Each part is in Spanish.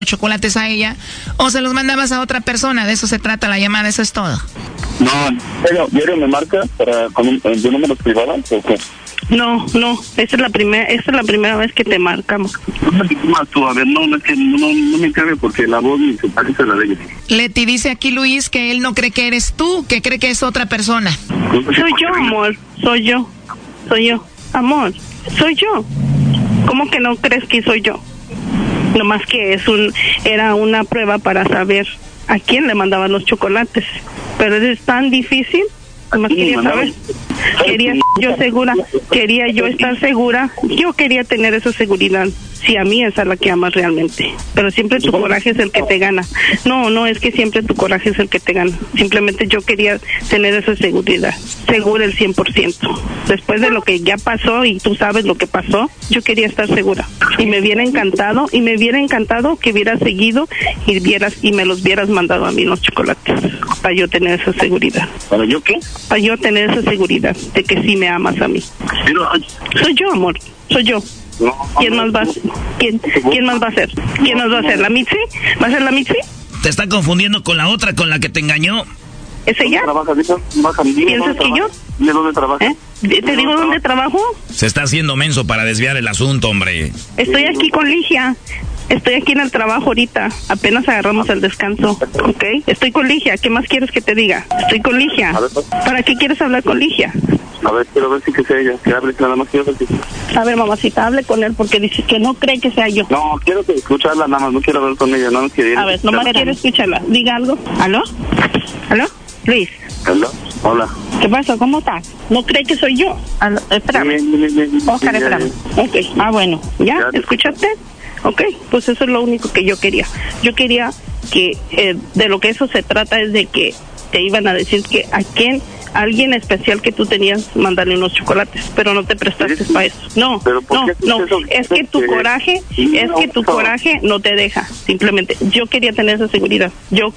chocolates a ella o se los mandabas a otra persona. De eso se trata la llamada, eso es todo. No, pero ¿diario me marca de números privados o qué? No, esta es la primera vez que te marcamos. Tú, a ver, no, es que no me cabe porque la voz se parece a la de ella. Leti, dice aquí Luis que él no cree que eres tú, que cree que es otra persona. Soy yo, amor, soy yo, amor, soy yo. ¿Cómo que no crees que soy yo? Nomás que era una prueba para saber a quién le mandaban los chocolates. Pero es tan difícil. Nomás quería saber. Quería yo estar segura. Yo quería tener esa seguridad. Si a mí esa es la que amas realmente. Pero siempre tu coraje es el que te gana. No, es que siempre tu coraje es el que te gana. Simplemente yo quería tener esa seguridad. Segura el 100%. Después de lo que ya pasó y tú sabes lo que pasó, yo quería estar segura. Y me hubiera encantado que hubieras seguido y me los hubieras mandado a mí los chocolates. Para yo tener esa seguridad. ¿Para yo qué? Para yo tener esa seguridad de que sí me amas a mí. Soy yo, amor. Soy yo. ¿Quién más va a ser? ¿Quién más va a ser? ¿Quién más va a hacer? ¿La Mitzi? ¿Va a ser la Mitzi? Te está confundiendo con la otra, con la que te engañó. ¿Es ella? ¿Piensas que yo? ¿De dónde trabaja? ¿Te digo dónde trabajo? Se está haciendo menso para desviar el asunto, hombre. Estoy aquí con Ligia. Estoy aquí en el trabajo ahorita. Apenas agarramos el descanso. ¿Ok? Estoy con Ligia. ¿Qué más quieres que te diga? Estoy con Ligia. ¿Para qué quieres hablar con Ligia? A ver, quiero ver si que sea ella. Que hable, nada más quiero ver si... A ver, mamacita, hable con él porque dice que no cree que sea yo. No, quiero escucharla nada más. No quiero hablar con ella. No quiero... A ver, nomás quiero escucharla. Diga algo. ¿Aló? Luis. ¿Aló? Hola. ¿Qué pasó? ¿Cómo estás? ¿No cree que soy yo? Espérame. Oscar, espérame. Ok. Bueno. ¿Ya? ¿Escuchaste? Ok, pues eso es lo único que yo quería. Yo quería que de lo que eso se trata es de que te iban a decir que alguien especial que tú tenías, mandarle unos chocolates, pero no te prestaste para eso. No, es que tu coraje no te deja. Simplemente, yo quería tener esa seguridad.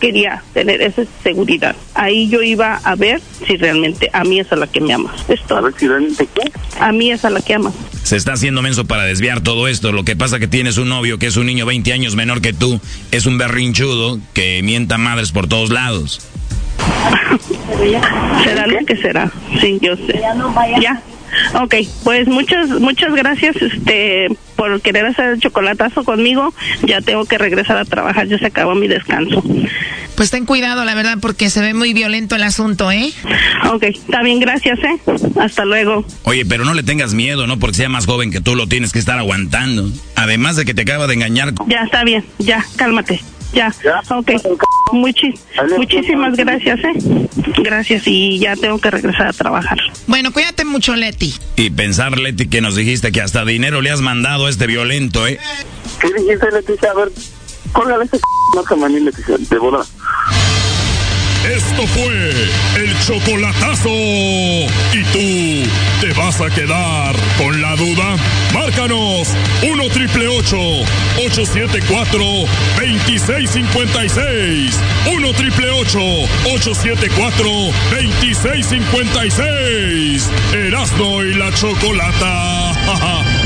Ahí yo iba a ver si realmente a mí es a la que me amas. Esto. A ver si realmente qué. A mí es a la que amas. Se está haciendo menso para desviar todo esto. Lo que pasa que tienes un novio que es un niño 20 años menor que tú. Es un berrinchudo que mienta madres por todos lados. Será lo que será. Sí, yo sé. Ya. Ok, pues muchas gracias por querer hacer el chocolatazo conmigo. Ya tengo que regresar a trabajar, ya se acabó mi descanso. Pues ten cuidado, la verdad, porque se ve muy violento el asunto, ¿eh? Ok, está bien, gracias, Hasta luego. Oye, pero no le tengas miedo, ¿no? Porque sea más joven que tú, lo tienes que estar aguantando. Además de que te acaba de engañar. Ya, está bien, ya, cálmate. Ya, ok. Muchísimas gracias, Gracias, y ya tengo que regresar a trabajar. Bueno, cuídate mucho, Leti. Y pensar, Leti, que nos dijiste que hasta dinero le has mandado a este violento, ¿Qué dijiste, Leticia? A ver, córgale ese maní, Leticia, de bola. Esto fue el chocolatazo. ¿Y tú te vas a quedar con la duda? Márcanos 1-888-874-2656. 1-888-874-2656. Erasmo y la Chocolata.